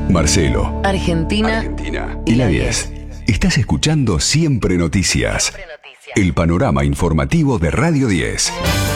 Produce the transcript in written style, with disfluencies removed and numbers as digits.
Marcelo, Argentina y la 10. Estás escuchando Siempre Noticias, el panorama informativo de Radio 10.